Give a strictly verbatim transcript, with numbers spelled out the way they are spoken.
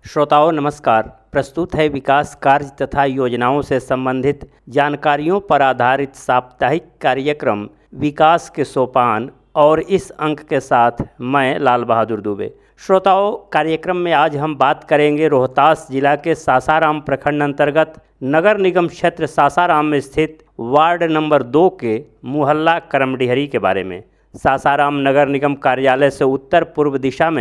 श्रोताओं नमस्कार। प्रस्तुत है विकास कार्य तथा योजनाओं से संबंधित जानकारियों पर आधारित साप्ताहिक कार्यक्रम विकास के सोपान, और इस अंक के साथ मैं लाल बहादुर दुबे। श्रोताओं, कार्यक्रम में आज हम बात करेंगे रोहतास जिला के सासाराम प्रखंड अंतर्गत नगर निगम क्षेत्र सासाराम में स्थित वार्ड नंबर दो के मुहल्ला करमडिहरी के बारे में। सासाराम नगर निगम कार्यालय से उत्तर पूर्व दिशा में